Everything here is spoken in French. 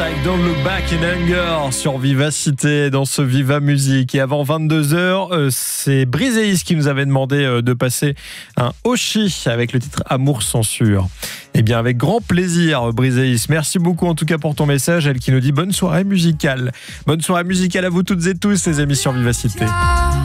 Don't Look Back in Anger sur Vivacité dans ce Viva Musique. Et avant 22h, c'est Briseis qui nous avait demandé de passer un Oshi avec le titre Amour Censure. Eh bien, avec grand plaisir, Briseis. Merci beaucoup en tout cas pour ton message. Elle qui nous dit bonne soirée musicale. Bonne soirée musicale à vous toutes et tous, les amis sur Vivacité.